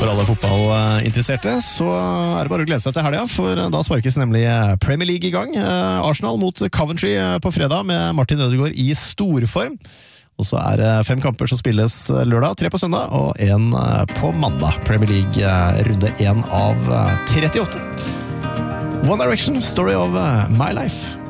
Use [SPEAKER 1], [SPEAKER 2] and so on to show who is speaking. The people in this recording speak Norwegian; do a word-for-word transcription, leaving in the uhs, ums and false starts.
[SPEAKER 1] For alle fotballinteresserte så er det bare å glede seg til helga, for da sparkes nemlig Premier League i gang. Arsenal mot Coventry på fredag med Martin Ødegaard i storform. Og så er det fem kamper som spilles lørdag, tre på søndag og en på mandag. Premier League runde én av trettiåtte. One Direction, Story of My Life.